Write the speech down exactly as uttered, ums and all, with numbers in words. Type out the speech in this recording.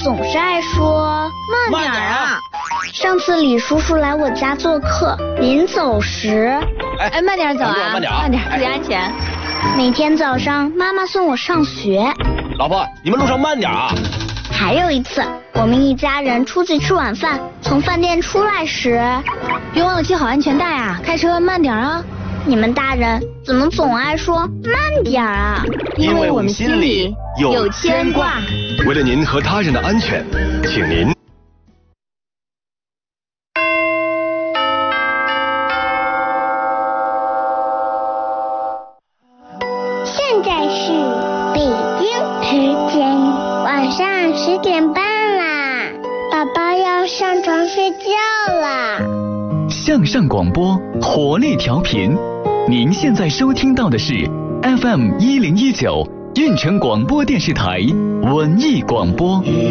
总是爱说慢点啊。 上次李叔叔来我家做客，临走时， 哎，慢点走啊， 慢点啊， 慢点，注意安全。 每天早上妈妈送我上学。 老婆，你们路上慢点啊。 还有一次，我们一家人出去吃晚饭，从饭店出来时， 别忘了系好安全带啊，开车慢点啊。 你们大人怎么总爱说慢点啊？ 因为我们心里有牵挂。 为了您和他人的安全，请您。 现在是北京时间晚上十点半啦，宝宝要上床睡觉啦。 向上广播，活力调频。您现在收听到的是 F M 一零一九运城广播电视台文艺广播。